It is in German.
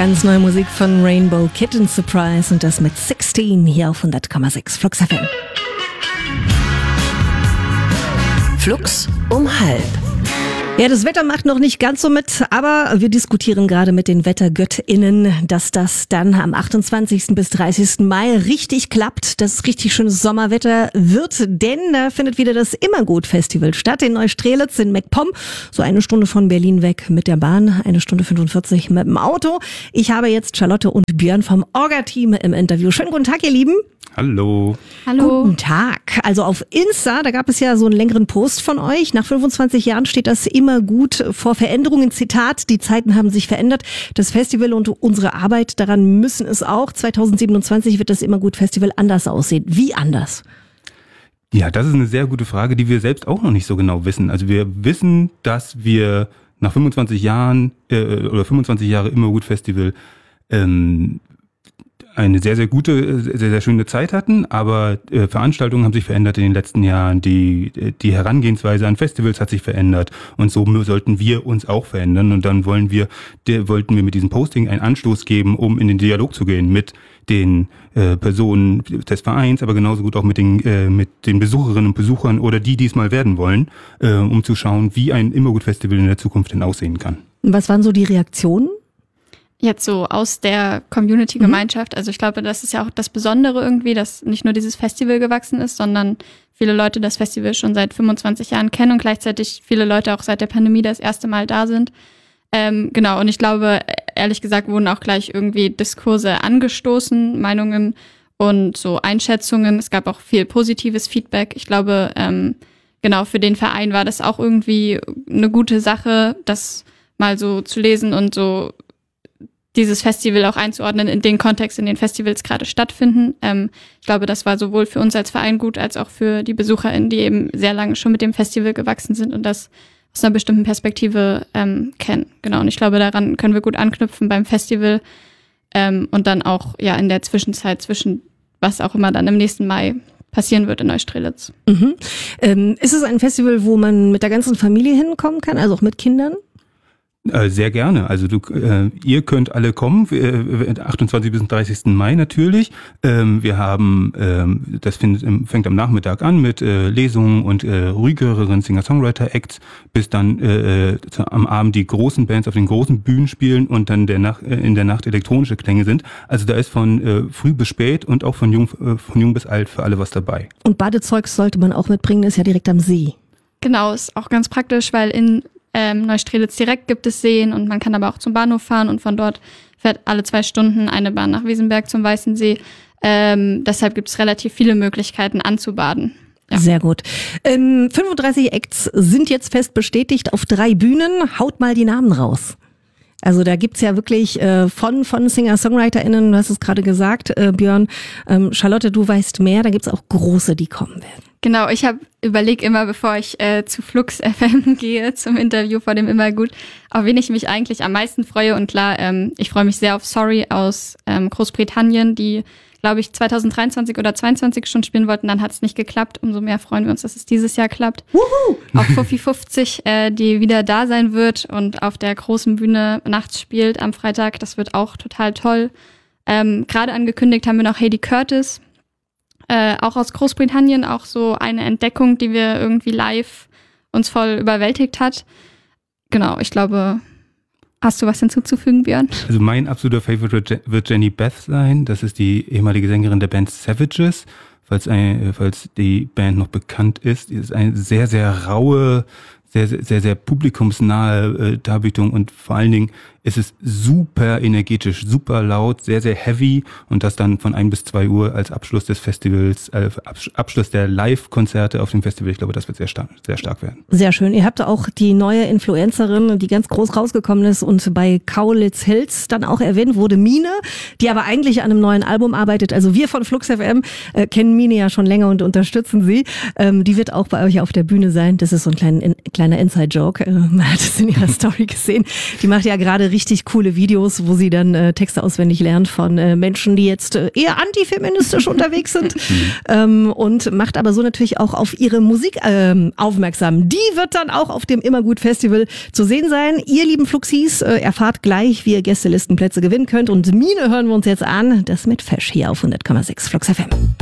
Ganz neue Musik von Rainbow Kitten Surprise und das mit 16 hier auf 100,6 Flux FM. Flux um 12:30. Ja, das Wetter macht noch nicht ganz so mit, aber wir diskutieren gerade mit den WettergöttInnen, dass das dann am 28. bis 30. Mai richtig klappt, dass es richtig schönes Sommerwetter wird, denn da findet wieder das Immergut-Festival statt in Neustrelitz in MacPom, so 1 Stunde von Berlin weg mit der Bahn, 1 Stunde 45 mit dem Auto. Ich habe jetzt Charlotte und Björn vom Orga-Team im Interview. Schönen guten Tag, ihr Lieben. Hallo. Hallo. Guten Tag. Also auf Insta, da gab es ja so einen längeren Post von euch. Nach 25 Jahren steht das immer gut vor Veränderungen. Zitat, die Zeiten haben sich verändert. Das Festival und unsere Arbeit daran müssen es auch. 2027 wird das Immergut-Festival anders aussehen. Wie anders? Ja, das ist eine sehr gute Frage, die wir selbst auch noch nicht so genau wissen. Also wir wissen, dass wir nach 25 Jahren oder 25 Jahre Immergut-Festival eine sehr, sehr gute, sehr, sehr schöne Zeit hatten, aber Veranstaltungen haben sich verändert in den letzten Jahren, die Herangehensweise an Festivals hat sich verändert und so sollten wir uns auch verändern und dann wollten wir mit diesem Posting einen Anstoß geben, um in den Dialog zu gehen mit den Personen des Vereins, aber genauso gut auch mit den Besucherinnen und Besuchern oder die es mal werden wollen, um zu schauen, wie ein Immergut-Festival in der Zukunft denn aussehen kann. Was waren so die Reaktionen? Jetzt so aus der Community-Gemeinschaft. Also ich glaube, das ist ja auch das Besondere irgendwie, dass nicht nur dieses Festival gewachsen ist, sondern viele Leute das Festival schon seit 25 Jahren kennen und gleichzeitig viele Leute auch seit der Pandemie das erste Mal da sind. Genau, und ich glaube, ehrlich gesagt, wurden auch gleich irgendwie Diskurse angestoßen, Meinungen und so Einschätzungen. Es gab auch viel positives Feedback. Ich glaube, genau, für den Verein war das auch irgendwie eine gute Sache, das mal so zu lesen und so dieses Festival auch einzuordnen in den Kontext, in den Festivals gerade stattfinden. Ich glaube, das war sowohl für uns als Verein gut, als auch für die BesucherInnen, die eben sehr lange schon mit dem Festival gewachsen sind und das aus einer bestimmten Perspektive kennen. Genau, und ich glaube, daran können wir gut anknüpfen beim Festival und dann auch ja in der Zwischenzeit zwischen was auch immer dann im nächsten Mai passieren wird in Neustrelitz. Mhm. Ist es ein Festival, wo man mit der ganzen Familie hinkommen kann, also auch mit Kindern? Sehr gerne. Also ihr könnt alle kommen, 28. bis 30. Mai natürlich. Wir haben, das fängt am Nachmittag an mit Lesungen und ruhigeren Singer-Songwriter-Acts, bis dann am Abend die großen Bands auf den großen Bühnen spielen und dann in der Nacht elektronische Klänge sind. Also da ist von früh bis spät und auch von jung bis alt für alle was dabei. Und Badezeug sollte man auch mitbringen, ist ja direkt am See. Genau, ist auch ganz praktisch, weil in Neustrelitz direkt gibt es Seen und man kann aber auch zum Bahnhof fahren und von dort fährt alle 2 Stunden eine Bahn nach Wesenberg zum Weißen See. Deshalb gibt es relativ viele Möglichkeiten anzubaden. Ja. Sehr gut. 35 Acts sind jetzt fest bestätigt auf 3 Bühnen. Haut mal die Namen raus. Also da gibt's ja wirklich von Singer-SongwriterInnen, du hast es gerade gesagt, Björn, Charlotte, du weißt mehr, da gibt's auch große, die kommen werden. Genau, ich überlege immer, bevor ich zu Flux FM gehe, zum Interview vor dem Immergut, auf wen ich mich eigentlich am meisten freue. Und klar, ich freue mich sehr auf Sorry aus Großbritannien, die, glaube ich, 2023 oder 2022 schon spielen wollten. Dann hat es nicht geklappt. Umso mehr freuen wir uns, dass es dieses Jahr klappt. Wuhu! Auf Fuffi 50, die wieder da sein wird und auf der großen Bühne nachts spielt am Freitag. Das wird auch total toll. Gerade angekündigt haben wir noch Heidi Curtis. Auch aus Großbritannien, auch so eine Entdeckung, die wir irgendwie live uns voll überwältigt hat. Genau, ich glaube, hast du was hinzuzufügen, Björn? Also mein absoluter Favorite wird Jenny Beth sein. Das ist die ehemalige Sängerin der Band Savages, falls die Band noch bekannt ist. Die ist eine sehr, sehr raue, sehr, sehr, sehr publikumsnahe Darbietung und vor allen Dingen ist es super energetisch, super laut, sehr, sehr heavy und das dann von 1 bis 2 Uhr als Abschluss des Festivals, Abschluss der Live-Konzerte auf dem Festival. Ich glaube, das wird sehr stark werden. Sehr schön. Ihr habt auch die neue Influencerin, die ganz groß rausgekommen ist und bei Kaulitz Hills dann auch erwähnt wurde, Mine, die aber eigentlich an einem neuen Album arbeitet. Also wir von Flux FM kennen Mine ja schon länger und unterstützen sie. Die wird auch bei euch auf der Bühne sein. Das ist so ein kleiner Inside-Joke. Man hat es in ihrer Story gesehen. Die macht ja gerade richtig coole Videos, wo sie dann Texte auswendig lernt von Menschen, die jetzt eher antifeministisch unterwegs sind und macht aber so natürlich auch auf ihre Musik aufmerksam. Die wird dann auch auf dem Immergut Festival zu sehen sein. Ihr lieben Fluxis, erfahrt gleich, wie ihr Gästelistenplätze gewinnen könnt und Mine hören wir uns jetzt an, das mit Fesch hier auf 100,6 Flux FM.